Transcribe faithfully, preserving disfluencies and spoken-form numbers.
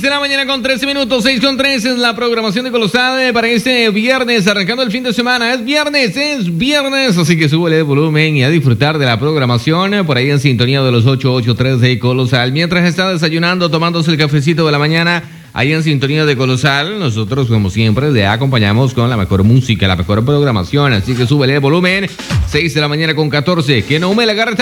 de la mañana con trece minutos, seis con trece es la programación de Colosal para este viernes, arrancando el fin de semana. Es viernes, es viernes, así que súbele el volumen y a disfrutar de la programación por ahí en sintonía de los ocho ocho tres de Colosal. Mientras está desayunando, tomándose el cafecito de la mañana, ahí en sintonía de Colosal, nosotros como siempre le acompañamos con la mejor música, la mejor programación, así que súbele el volumen. seis de la mañana con catorce, que no me la agarre